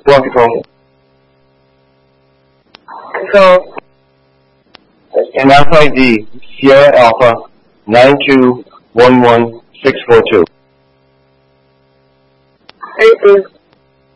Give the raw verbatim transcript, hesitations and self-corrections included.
One control. Control. And Alpha I D, Sierra Alpha, nine two one one six four two. Thank you.